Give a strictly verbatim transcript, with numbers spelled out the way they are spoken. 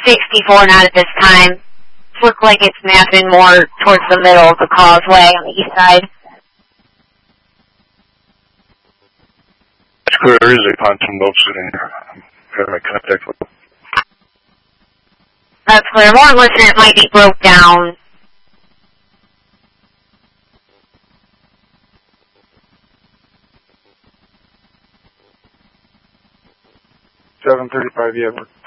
sixty-four, not at this time. It looks like it's mapping more towards the middle of the causeway on the east side. It's clear there is a pontoon boat sitting here. I'm having contact with them. That's clear. More listen, it might be broke down. seven thirty-five, yeah.